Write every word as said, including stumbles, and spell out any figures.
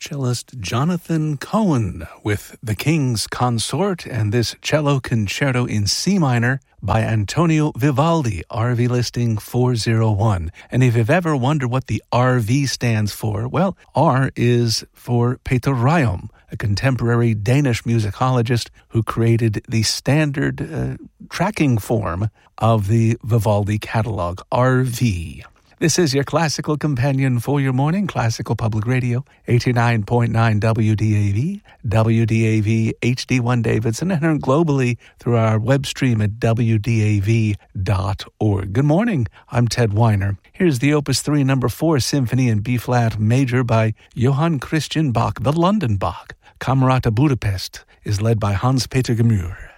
cellist Jonathan Cohen with The King's Consort and this cello concerto in C minor by Antonio Vivaldi, R V listing four oh one. And if you've ever wondered what the R V stands for, well, R is for Peter Rayom, a contemporary Danish musicologist who created the standard uh, tracking form of the Vivaldi catalog, R V. This is your classical companion for your morning, Classical Public Radio, eighty-nine point nine W D A V, W D A V H D one Davidson, and heard globally through our web stream at W D A V dot org. Good morning, I'm Ted Weiner. Here's the Opus three number four Symphony in B-flat major by Johann Christian Bach, the London Bach. Camerata Budapest is led by Hans-Peter Gemühr.